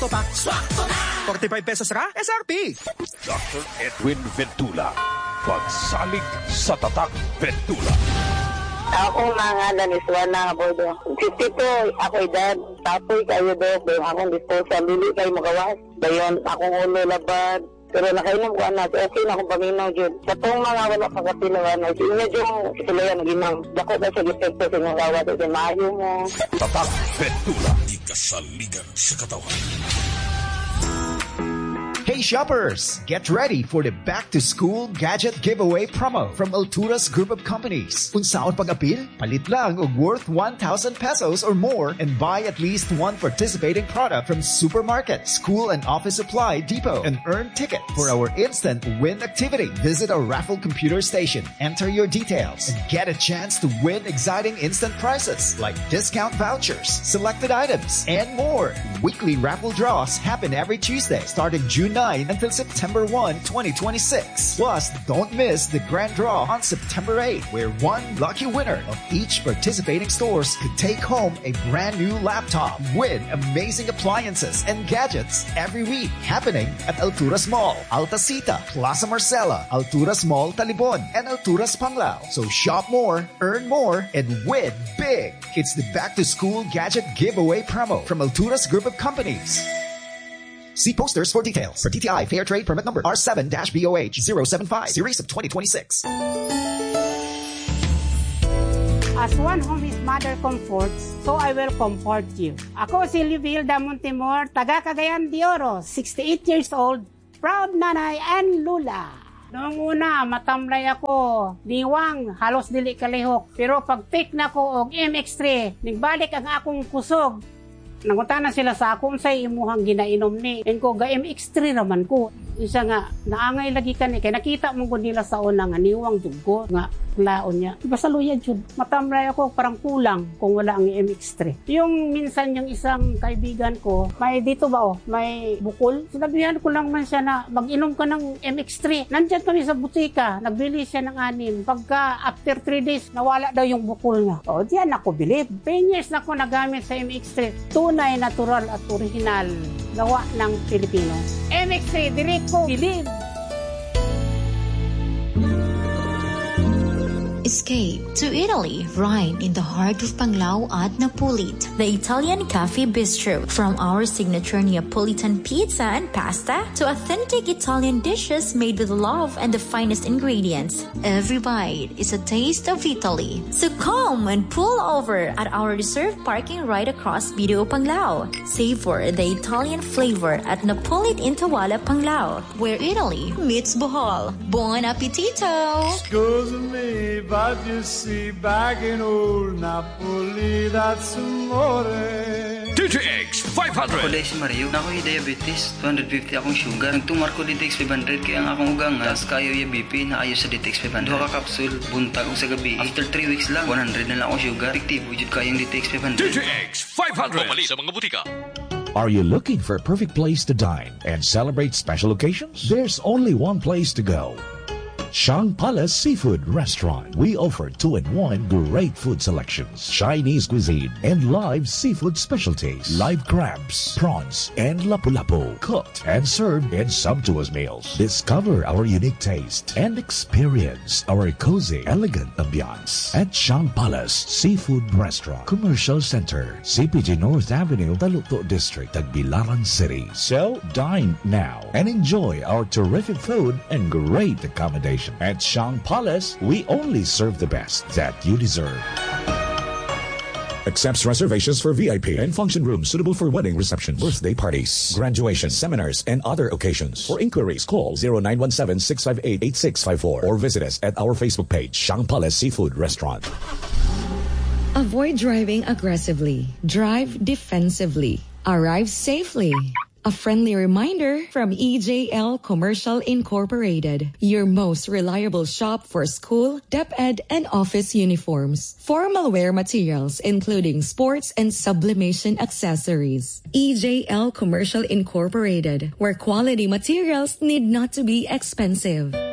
Swakto pa. Swakto na! 45 pesos ka? SRP! Dr. Edwin Ventula. Pagsalig sa tatak Ventula. Ako mga naniswana nga po do. 52, ako edad. Tapoy kayo do. Bayon akong disposal. Dili kayo magawas. Bayon akong ulo labad. Pero nakainom ko na. Okay na akong paminaw dyan. Sa itong mga wala pagkatilawan. Sa inyo dyan, isilayan nag-inang. Dako ba sa epekto sa inyong gawat. Sa maayo mo. Tatak Ventula. Ikasaligan sa katawan. Hey shoppers! Get ready for the back-to-school gadget giveaway promo from Alturas Group of Companies. Kung saan pag-apil, palit lang og worth 1,000 pesos or more and buy at least one participating product from supermarket, school and office supply depot and earn tickets for our instant win activity. Visit our raffle computer station, enter your details, and get a chance to win exciting instant prizes like discount vouchers, selected items, and more. Weekly raffle draws happen every Tuesday starting June 9 until September 1, 2026. Plus, don't miss the grand draw on September 8, where one lucky winner of each participating stores could take home a brand new laptop. Win amazing appliances and gadgets every week. Happening at Alturas Mall, Altasita, Plaza Marcela, Alturas Mall Talibon, and Alturas Panglao. So shop more, earn more, and win big. It's the back-to-school gadget giveaway promo from Alturas Group of Companies. See posters for details. For DTI Fair Trade Permit Number R7-BOH 075 Series of 2026. As one whom his mother comforts, so I will comfort you. Ako si Livilda Montemor, taga Cagayan de Oro, 68 years old, proud nanay and lula. Noong una, matamlay ako, diwang, halos dili kalihok. Pero pag pick na ko og MX3, nagbalik ang akong kusog. Nangunta na sila sa akong sa imuhang ginainom ni. And ko, ga MX3 naman ko. Isa nga, naangay lagi ka ni. Kaya nakita mo ko nila sa una nga, niwang dugo nga, laon niya. Diba sa luya dyan, matamlay ako, parang kulang kung wala ang MX3. Yung minsan yung isang kaibigan ko, may dito ba may bukol. Sinabihan ko lang man siya na mag-inom ka ng MX3. Nandyan kami sa butika, nagbili siya ng 6. Pagka after 3 days, nawala daw yung bukol niya. O, diyan ako bilib. 10 years na ako nagamit sa MX3. Tunay, natural at original. Gawa ng Pilipino. MX3, direko, bilib. Escape to Italy, right in the heart of Panglao at Napolit. The Italian Cafe Bistro. From our signature Neapolitan pizza and pasta to authentic Italian dishes made with love and the finest ingredients. Every bite is a taste of Italy. So come and pull over at our reserved parking right across Video Panglao. Savor the Italian flavor at Napolit in Tawala, Panglao, where Italy meets Bohol. Buon appetito! Excuse me, but you see, back in old Napoli, that's amore. DTX 500. Ako dahil si Mario, na ako yung diabetes, 250 akong sugar. Nagtumar ko DTX 500, kaya ang akong ugang tas kayo yung BP na ayos sa DTX 500. Duha ka kapsul, buntag ko sa gabi. After 3 weeks lang, 100 na lang akong sugar. Efektibo, jud kayong DTX 500. DTX 500. Pumali sa mga butika. Are you looking for a perfect place to dine and celebrate special occasions? There's only one place to go. Shang Palace Seafood Restaurant. We offer 2-in-1 great food selections, Chinese cuisine, and live seafood specialties, live crabs, prawns, and lapu-lapu, cooked and served in sumptuous meals. Discover our unique taste and experience our cozy, elegant ambiance at Shang Palace Seafood Restaurant, Commercial Center, CPG North Avenue, Taluto District, Tagbilaran City. So, dine now and enjoy our terrific food and great accommodation. At Shang Palace, we only serve the best that you deserve. Accepts reservations for VIP and function rooms suitable for wedding receptions, birthday parties, graduation, seminars, and other occasions. For inquiries, call 0917-658-8654 or visit us at our Facebook page, Shang Palace Seafood Restaurant. Avoid driving aggressively. Drive defensively. Arrive safely. A friendly reminder from EJL Commercial Incorporated, your most reliable shop for school, DepEd, and office uniforms. Formal wear materials, including sports and sublimation accessories. EJL Commercial Incorporated, where quality materials need not to be expensive.